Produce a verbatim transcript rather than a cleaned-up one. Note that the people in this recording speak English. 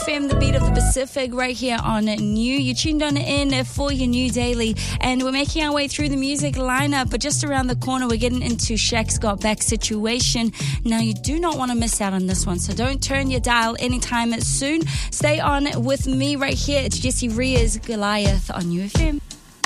F M, the beat of the Pacific, right here on New. You tuned on in for your New Daily, and we're making our way through the music lineup, but just around the corner, we're getting into Shaq's Got Back Situation. Now, you do not want to miss out on this one, so don't turn your dial anytime soon. Stay on with me right here. It's Jessie Ria's Goliath on U F M.